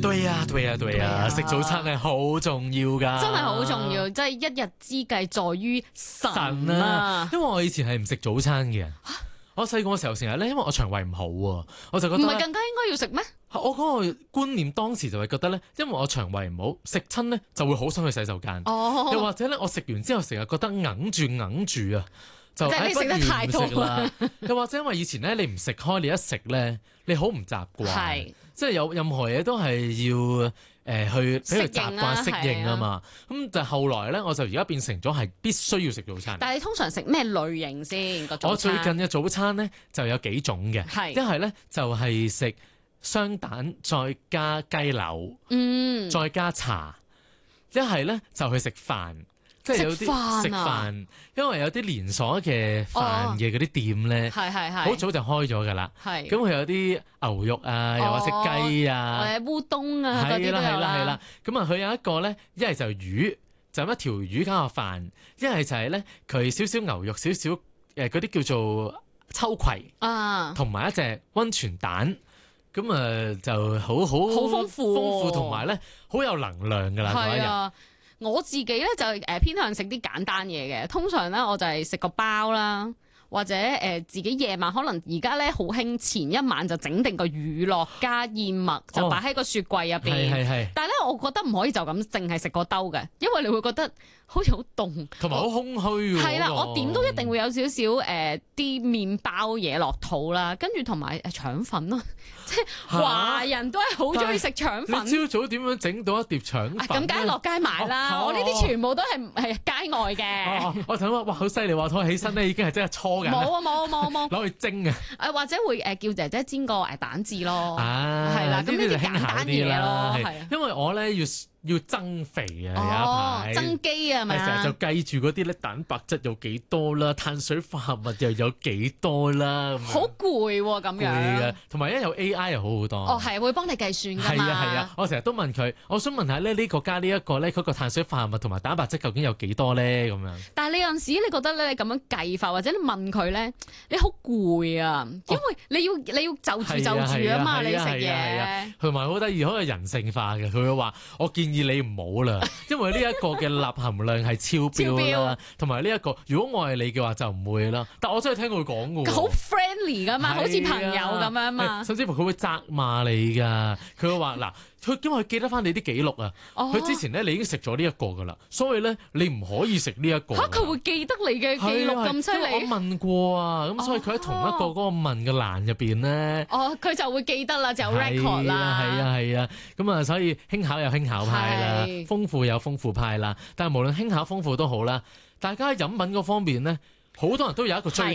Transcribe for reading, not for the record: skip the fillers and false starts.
對呀，食早餐係好重要㗎， 真係好重要，即係一日之計在於晨啊！ 因為我以前係唔食早餐嘅。我細個嘅時候成日咧，因為我腸胃唔好喎，我就覺得唔係更加應該要食咩？ 我嗰個觀念當時就係覺得咧，因為我腸胃唔好，食親咧就會好想去洗手間。又或者咧，我食完之後成日覺得揞住啊，就即係你食得太多啦。又或者因為以前咧你唔食開，你一食咧你好唔習慣，即係有任何嘢都係要去俾佢習慣適應啊嘛。咁但係後來咧，我就而家變成咗係必須要食早餐。 但係你通常食咩類型先？ 我最近嘅早餐咧就有幾種嘅，一係咧就係食雙蛋再加雞柳，再加茶；一係咧就去食飯。即係有啲食飯，因為有啲連鎖嘅飯嘅嗰啲店咧，好早就開咗㗎啦。咁佢有啲牛肉啊，又或者雞啊， 或者烏冬啊嗰啲都有啦。 係啦。咁啊，佢有一個咧，一係就魚，就一條魚加個飯；一係就係咧，佢少少牛肉，少少嗰啲叫做秋葵啊，同埋一隻溫泉蛋。咁啊，就好豐富同埋咧好有能量㗎啦嗰一日。 我自己咧就偏向食啲簡單嘢嘅，通常咧我就係食個包啦，或者自己夜晚可能而家咧好興前一晚就整定個乳酪加燕麥，就擺喺個雪櫃入邊。但係咧，我覺得唔可以就咁淨係食個兜嘅，因為你會覺得好似好凍， 同埋好空虛喎。 係啦，我點都一定會有少少啲麵包嘢落肚啦，跟住同埋腸粉咯。即係華人都係好中意食腸粉。 你朝早點樣整到一碟腸粉？ 咁梗係落街買啦！我呢啲全部都係街外嘅。 我想話，哇，好犀利！話我起身咧已經係真係搓緊。 冇。 攞去蒸啊！ 或者會叫姐姐煎個蛋治咯。 係啦，咁呢啲簡單嘢咯。 因為我咧要增肥啊，有一排增肌啊，係咪啊？ 成日就計住嗰啲咧蛋白質有幾多啦，碳水化合物又有幾多啦， 好攰喎咁樣。 同埋有 AI 又好好多。 係會幫你計算㗎嘛。 係啊，我成日都問佢，我想問下咧呢個加呢一個咧，嗰個碳水化合物同埋蛋白質究竟有幾多咧？咁樣。但係你有陣時你覺得咧，你咁樣計法或者你問佢咧，你好攰啊，因為你要就住啊嘛，你食嘢。 同埋好得意，好有人性化嘅，佢會話我建議你唔好啦，因為呢一個嘅鈉含量係超標啦，同埋呢一個如果我係你嘅話就唔會啦。但我真係聽佢講嘅喎， 好 friendly 噶嘛，好似朋友咁樣嘛。 甚至乎佢會責罵你㗎，佢會話嗱，因為佢記得翻你啲記錄啊，佢之前咧你已經食咗呢一個㗎啦，所以咧你唔可以食呢一個。 佢會記得你嘅記錄咁犀利？ 我問過啊，咁所以佢喺同一個嗰個問嘅欄入邊咧， 佢就會記得啦，就有 record 啦。 係啊，咁啊，所以輕巧有輕巧派啦，豐富有豐富派啦，但係無論輕巧豐富都好啦，大家喺飲品嗰方面咧，好多人都有一個追